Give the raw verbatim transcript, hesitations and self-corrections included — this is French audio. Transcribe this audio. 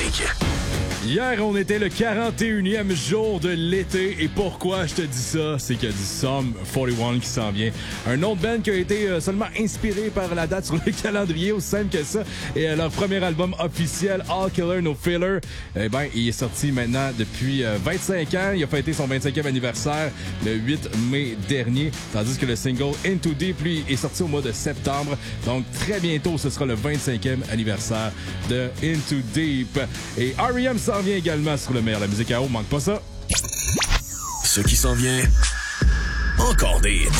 Musique. Hier, on était le quarante et unième jour de l'été. Et pourquoi je te dis ça? C'est qu'il y a du Sum quarante et un qui s'en vient. Un autre band qui a été euh, seulement inspiré par la date sur le calendrier, aussi simple que ça. Et euh, leur premier album officiel, All Killer No Filler, eh ben, il est sorti maintenant depuis euh, vingt-cinq ans. Il a fêté son vingt-cinquième anniversaire le huit mai dernier. Tandis que le single Into Deep, lui, est sorti au mois de septembre. Donc, très bientôt, ce sera le vingt-cinquième anniversaire de Into Deep. Et R E M s'en vient également sur le meilleur de la musique à eau, manque pas ça. Ce qui s'en vient, encore des hits.